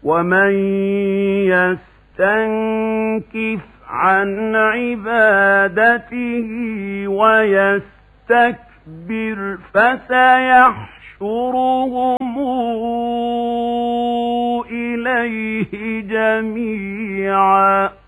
ومن يستنكف عن عبادته ويستكبر فسيحشرهم إليه جميعا